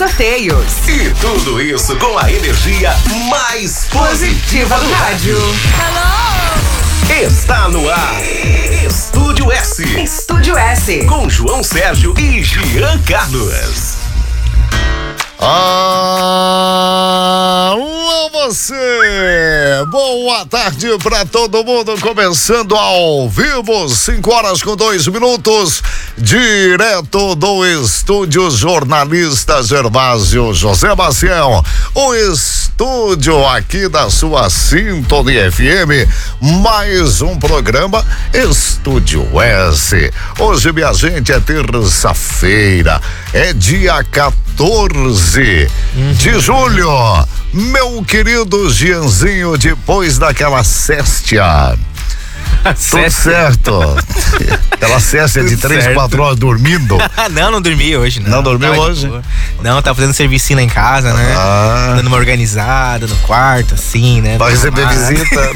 sorteios. E tudo isso com a energia mais positiva do rádio. Está no ar. Estúdio S. Estúdio S. Com João Sérgio e Jean Carlos. Alô você! Boa tarde pra todo mundo, começando ao vivo, 5h02, direto do estúdio jornalista Gervásio José Maciel, o estúdio aqui da sua Sintonia FM, mais um programa Estúdio S. Hoje, minha gente, é terça-feira, é dia 14 de julho, meu querido Gianzinho, depois daquela céstia. Tudo certo. Aquela cesta de 3-4 horas dormindo. Não dormi hoje, não. Não dormiu hoje? Não, tava fazendo servicinho lá em casa, né? Dando uma organizada no quarto, assim, né? Pra receber visita.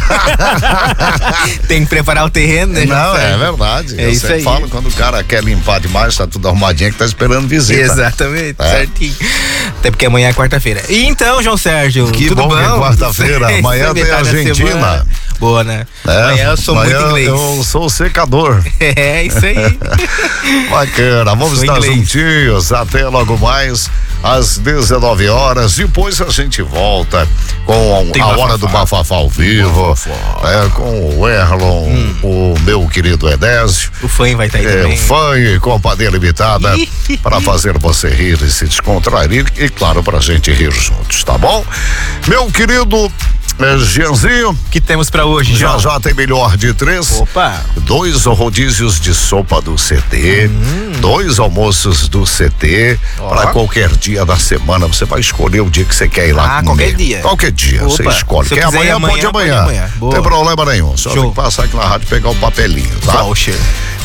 Tem que preparar o terreno, né? Não, é verdade. É eu isso sempre aí. falo, quando o cara quer limpar demais, tá tudo arrumadinho, que tá esperando visita. Exatamente, certinho. Até porque amanhã é quarta-feira. E então, João Sérgio, Que tudo bom que é quarta-feira. Amanhã tem Argentina. Boa, né? Amanhã eu sou muito inglês. Eu sou o secador. É, isso aí. Bacana, vamos Sou estar inglês. juntinhos até logo mais às 19 horas. Depois a gente volta com Tem a bafafá. hora do bafafá ao vivo, com o Erlon, o meu querido Edésio. O fã vai estar aí O também. fã e Companhia Limitada para fazer você rir e se descontrair e claro, pra gente rir juntos, tá bom? Meu querido Gianzinho, Que temos pra hoje, João? já tem melhor de 3. Opa! 2 rodízios de sopa do CT, 2 almoços do CT, para qualquer dia da semana. Você vai escolher o dia que você quer ir lá comer. qualquer dia. Qualquer dia, você Opa, escolhe. se eu Quer quiser ir amanhã, pode amanhã, amanhã. pode amanhã. Não Boa. tem problema nenhum. Só Show. tem que passar aqui na rádio e pegar o papelinho, tá? Voucher.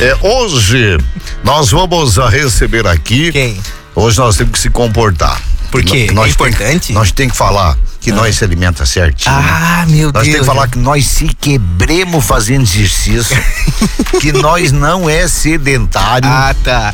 Hoje nós vamos receber aqui. Quem? Hoje nós temos que se comportar. Por quê? Nós É importante? Nós temos que falar que nós se alimenta certinho. Ah, meu Nós Deus. temos que falar que nós se quebremos fazendo exercício, que nós não é sedentário. Ah, tá.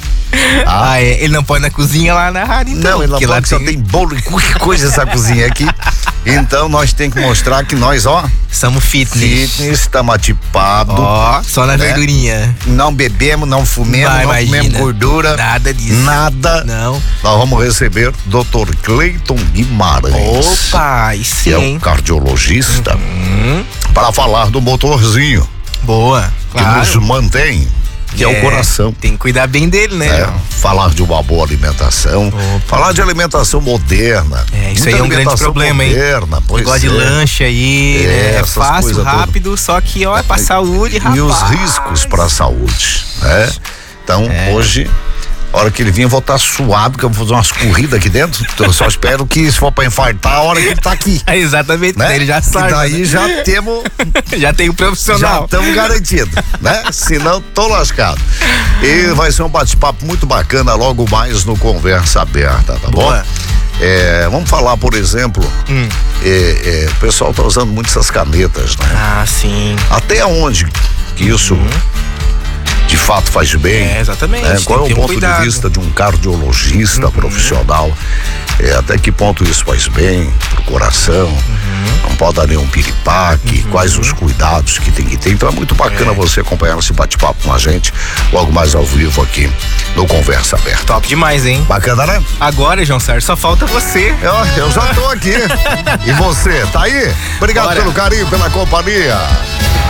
Ele não pode ir na cozinha lá na rádio, então. Não, ele não porque lá pode, só tem bolo e qualquer coisa essa cozinha aqui. Então nós temos que mostrar que nós, Somos fitness. estamos atipados. Só na né? verdurinha. Não bebemos, não fumemos, Vai, não imagina. comemos gordura. Nada disso. Nada. Não. Nós vamos receber Dr. Cleiton Guimarães. Opa, aí Que sim, é um hein? cardiologista, para falar do motorzinho Boa, que claro. nos mantém, que é o coração. Tem que cuidar bem dele, né? João? Falar de uma boa alimentação, falar de alimentação moderna. Isso aí Muita é um grande alimentação problema, hein? moderna, pois Negócio de lanche aí, né? É essas fácil, coisas rápido, só que, ó, é pra saúde, rapaz. E os riscos para a saúde, né? Então, hoje, a hora que ele vir, eu vou estar suado, que eu vou fazer umas corridas aqui dentro. Eu só espero que, se for para infartar, a hora que ele tá aqui. Exatamente, Né? ele já sabe. E daí já temos... Já tem o Já profissional. estamos garantidos, né? Senão, tô lascado. E vai ser um bate-papo muito bacana logo mais no Conversa Aberta, tá Boa. bom? Vamos falar, por exemplo, o pessoal tá usando muito essas canetas, né? Ah, sim. Até onde que isso de fato faz bem? É, exatamente, Né? tem Qual é que ter o um ponto cuidado. de vista de um cardiologista profissional? Até que ponto isso faz bem pro coração? Não pode dar nenhum piripaque, quais os cuidados que tem que ter. Então é muito bacana você acompanhar esse bate-papo com a gente, logo mais ao vivo aqui no Conversa Aberta. Top demais, hein? Bacana, né? Agora, João Sérgio, só falta você. Eu já tô aqui. E você, tá aí? Obrigado Bora. pelo carinho, pela companhia.